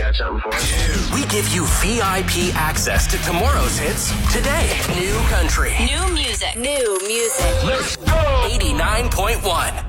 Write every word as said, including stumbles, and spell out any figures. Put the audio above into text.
got something for us? We give you V I P access to tomorrow's hits today. New country. New music. New music. Let's go! eighty-nine point one.